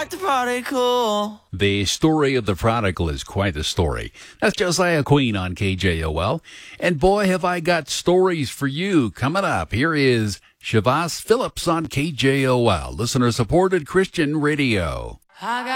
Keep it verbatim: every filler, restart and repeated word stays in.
like the prodigal. The story of the prodigal is quite a story. That's Josiah Queen on K J O L. And boy, have I got stories for you coming up. Here is Shavas Phillips on K J O L, listener-supported Christian radio. I got